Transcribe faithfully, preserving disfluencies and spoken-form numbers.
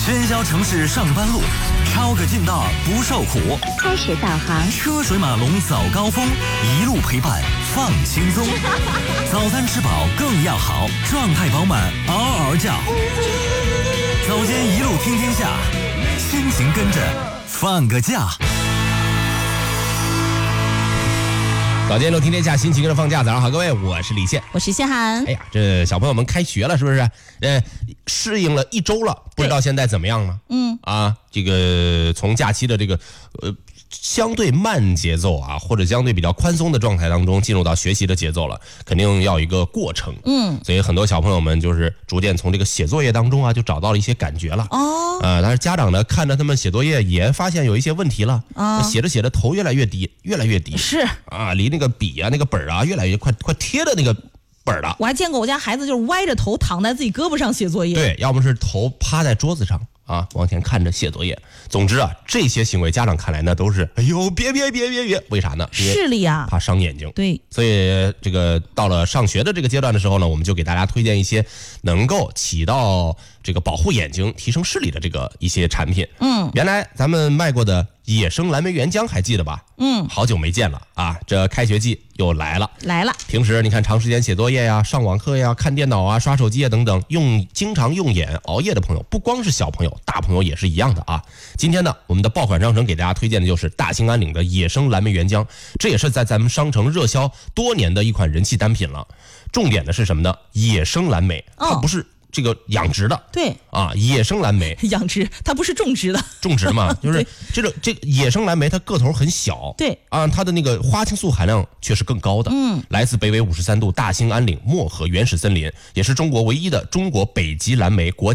喧嚣城市上班路，抄个近道不受苦。 开始导航， 车水马龙早高峰，一路陪伴放轻松。早餐吃饱更要好，状态饱满嗷嗷叫。早间一路听天下，心情跟着放个假。 早间一路听天下，心情跟着放假。早上好，各位，我是李现， 我是谢涵。 哎呀，这小朋友们开学了，是不是？呃，适应了一周了，不知道现在怎么样呢？嗯，啊，这个从假期的这个呃相对慢节奏啊，或者相对比较宽松的状态当中，进入到学习的节奏了，肯定要有一个过程。嗯，所以很多小朋友们就是逐渐从这个写作业当中啊，就找到了一些感觉了。哦，呃，但是家长呢，看着他们写作业，也发现有一些问题了。啊，写着写着头越来越低，越来越低。 是啊，离那个笔啊，那个本啊，越来越快，快贴着那个本了。 我还见过我家孩子就是歪着头躺在自己胳膊上写作业。 对，要么是头趴在桌子上。啊，往前看着写作业。总之啊，这些行为家长看来呢都是，哎呦，别别别别别，为啥呢？ 视力啊， 怕伤眼睛。 对， 所以这个到了上学的这个阶段的时候呢，我们就给大家推荐一些能够起到这个保护眼睛、提升视力的这个一些产品。嗯，原来咱们卖过的野生蓝莓原浆还记得吧？嗯，好久没见了啊！这开学季又来了， 来了。 平时你看长时间写作业呀、上网课呀、看电脑啊、刷手机啊等等，用经常用眼熬夜的朋友，不光是小朋友，大朋友也是一样的啊。今天呢，我们的爆款商城给大家推荐的就是大兴安岭的野生蓝莓原浆，这也是在咱们商城热销多年的一款人气单品了。重点的是什么呢？野生蓝莓，它不是这个养殖的， 对啊，野生蓝莓养殖，它不是种植的， 种植嘛，就是这个这个野生蓝莓，它个头很小， 对啊，它的那个花青素含量却是更高的。嗯，来自北纬五十三度大兴安岭漠河原始森林，也是中国唯一的中国北极蓝莓国